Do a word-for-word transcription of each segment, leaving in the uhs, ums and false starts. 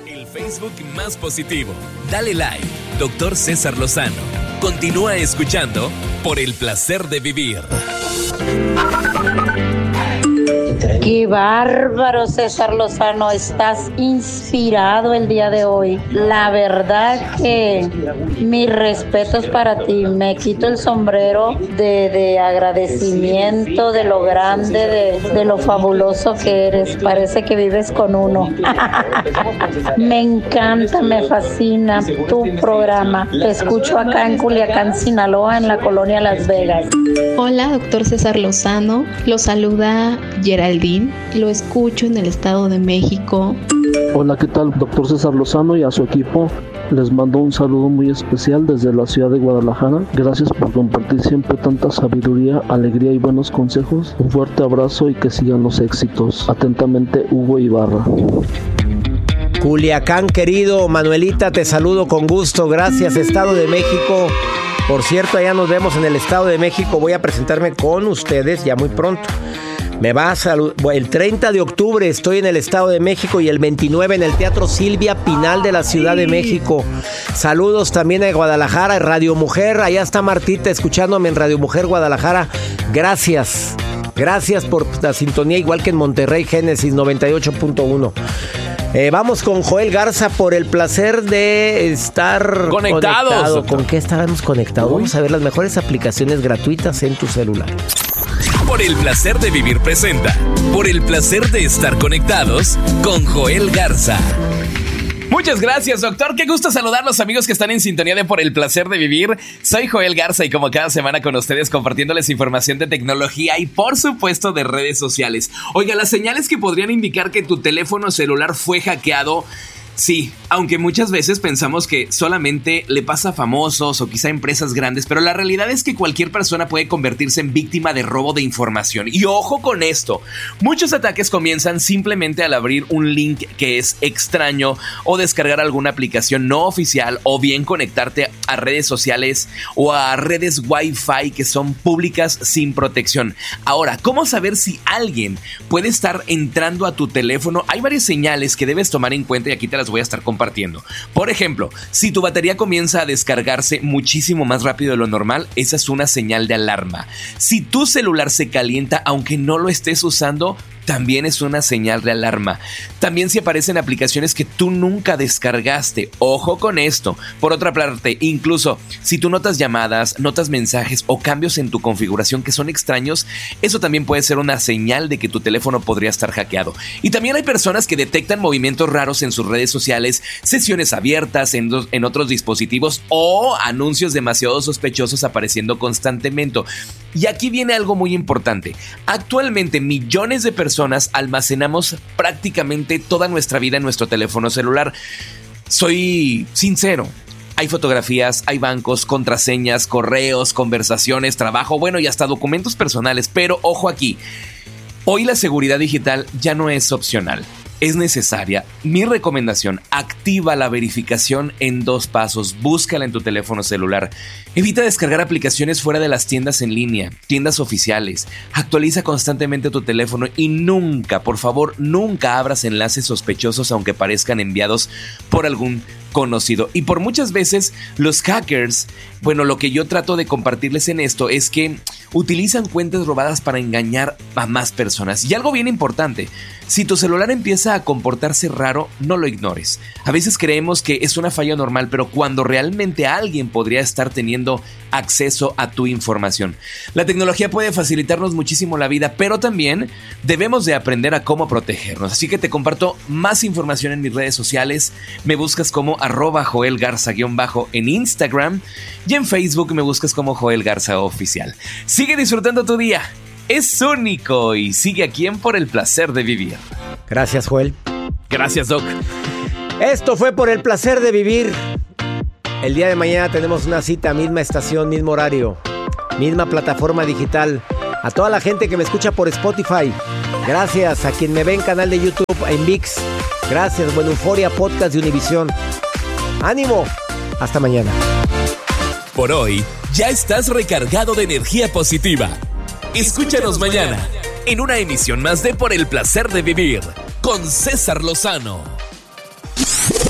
El Facebook más positivo. Dale like, doctor César Lozano. Continúa escuchando Por el Placer de Vivir. ¡Qué bárbaro, César Lozano! Estás inspirado el día de hoy. La verdad que mis respetos para ti. Me quito el sombrero de, de agradecimiento, de lo grande, de, de lo fabuloso que eres. Parece que vives con uno. Me encanta, me fascina tu programa. Te escucho acá en Culiacán, Sinaloa, en la colonia Las Vegas. Hola, doctor César Lozano. Lo saluda Geraldine. Lo escucho en el Estado de México. Hola, ¿qué tal, doctor César Lozano y a su equipo? Les mando un saludo muy especial desde la ciudad de Guadalajara. Gracias por compartir siempre tanta sabiduría, alegría y buenos consejos. Un fuerte abrazo y que sigan los éxitos. Atentamente, Hugo Ibarra. Culiacán, querido, Manuelita, te saludo con gusto. Gracias, Estado de México. Por cierto, allá nos vemos en el Estado de México. Voy a presentarme con ustedes ya muy pronto. Me va a saludar. El treinta de octubre estoy en el Estado de México y el veintinueve en el Teatro Silvia Pinal de la Ciudad de México. Saludos también a Guadalajara, Radio Mujer. Allá está Martita escuchándome en Radio Mujer Guadalajara. Gracias. Gracias por la sintonía, igual que en Monterrey, Génesis noventa y ocho punto uno. Eh, vamos con Joel Garza por el placer de estar conectados. Conectado. ¿Con qué estábamos conectados? Vamos a ver las mejores aplicaciones gratuitas en tu celular. Por el Placer de Vivir presenta Por el Placer de Estar Conectados con Joel Garza. Muchas gracias, doctor. Qué gusto saludar a los amigos que están en sintonía de Por el Placer de Vivir. Soy Joel Garza y como cada semana con ustedes compartiéndoles información de tecnología y por supuesto de redes sociales. Oiga, las señales que podrían indicar que tu teléfono celular fue hackeado. Sí, aunque muchas veces pensamos que solamente le pasa a famosos o quizá a empresas grandes, pero la realidad es que cualquier persona puede convertirse en víctima de robo de información. Y ojo con esto, muchos ataques comienzan simplemente al abrir un link que es extraño o descargar alguna aplicación no oficial o bien conectarte a redes sociales o a redes Wi-Fi que son públicas sin protección. Ahora, ¿cómo saber si alguien puede estar entrando a tu teléfono? Hay varias señales que debes tomar en cuenta y aquí te las voy a estar compartiendo. Por ejemplo, si tu batería comienza a descargarse muchísimo más rápido de lo normal, esa es una señal de alarma. Si tu celular se calienta aunque no lo estés usando, también es una señal de alarma. También si aparecen aplicaciones que tú nunca descargaste, ojo con esto. Por otra parte, incluso si tú notas llamadas, notas mensajes o cambios en tu configuración que son extraños, eso también puede ser una señal de que tu teléfono podría estar hackeado. Y también hay personas que detectan movimientos raros en sus redes sociales, sesiones abiertas en, dos, en otros dispositivos o anuncios demasiado sospechosos apareciendo constantemente. Y aquí viene algo muy importante. Actualmente millones de personas almacenamos prácticamente toda nuestra vida en nuestro teléfono celular. Soy sincero. Hay fotografías, hay bancos, contraseñas, correos, conversaciones, trabajo, bueno y hasta documentos personales. Pero ojo aquí, hoy la seguridad digital ya no es opcional. Es necesaria. Mi recomendación, activa la verificación en dos pasos. Búscala en tu teléfono celular. Evita descargar aplicaciones fuera de las tiendas en línea, tiendas oficiales. Actualiza constantemente tu teléfono y nunca, por favor, nunca abras enlaces sospechosos aunque parezcan enviados por algún conocido. Y por muchas veces los hackers, bueno, lo que yo trato de compartirles en esto es que utilizan cuentas robadas para engañar a más personas. Y algo bien importante, si tu celular empieza a comportarse raro, no lo ignores. A veces creemos que es una falla normal, pero cuando realmente alguien podría estar teniendo acceso a tu información. La tecnología puede facilitarnos muchísimo la vida, pero también debemos de aprender a cómo protegernos. Así que te comparto más información en mis redes sociales. Me buscas como arroba Joel Garza guión bajo en Instagram y en Facebook me buscas como Joel Garza Oficial. Sigue disfrutando tu día. Es único y sigue aquí en Por el Placer de Vivir. Gracias, Joel. Gracias, Doc. Esto fue Por el Placer de Vivir. El día de mañana tenemos una cita, misma estación, mismo horario, misma plataforma digital. A toda la gente que me escucha por Spotify, gracias. A quien me ve en canal de YouTube, en ViX, gracias. Bueno, Euforia Podcast de Univisión. ¡Ánimo! Hasta mañana. Por hoy, ya estás recargado de energía positiva. Escúchanos mañana en una emisión más de Por el Placer de Vivir con César Lozano.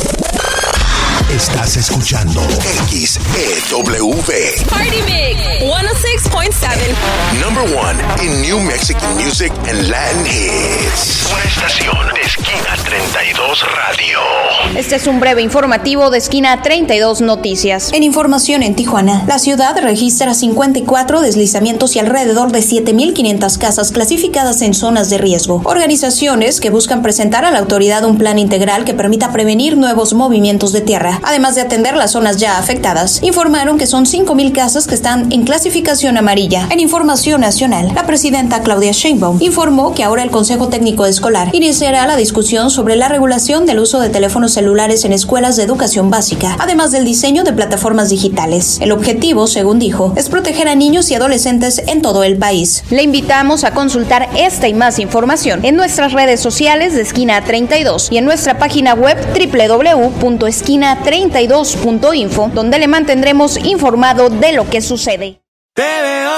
Estás escuchando X E W. Party Mix ciento seis punto siete. Number one in New Mexican music and Latin hits. Una estación de Esquina treinta y dos Radio. Este es un breve informativo de Esquina treinta y dos Noticias. En información en Tijuana, la ciudad registra cincuenta y cuatro deslizamientos y alrededor de siete mil quinientas casas clasificadas en zonas de riesgo. Organizaciones que buscan presentar a la autoridad un plan integral que permita prevenir nuevos movimientos de tierra, además de atender las zonas ya afectadas. Informaron que son cinco mil casas que están en clasificación amarilla. En información nacional, la presidenta Claudia Sheinbaum informó que ahora el Consejo Técnico Escolar iniciará la discusión sobre la regulación del uso de teléfonos celulares en escuelas de educación básica, además del diseño de plataformas digitales. El objetivo, según dijo, es proteger a niños y adolescentes en todo el país. Le invitamos a consultar esta y más información en nuestras redes sociales de Esquina treinta y dos y en nuestra página web doble u doble u doble u punto esquina treinta y dos punto info, donde le mantendremos informado de lo que sucede. Te veo